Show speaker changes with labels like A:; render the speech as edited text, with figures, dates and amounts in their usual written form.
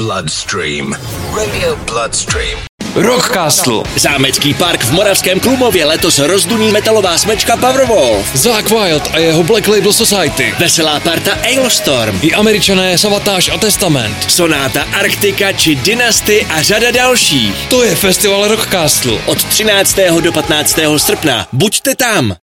A: Bloodstream. Radio Bloodstream.
B: Rockcastle.
C: Zámecký park v Moravském Klumově letos rozduní metalová smečka Powerwolf.
B: Zakk Wylde a jeho Black Label Society.
C: Veselá parta Ailstorm.
B: I Američané Savatage a Testament.
C: Sonáta Arktika či Dynasty a řada dalších.
B: To je festival Rockcastle.
C: Od 13. do 15. srpna. Buďte tam.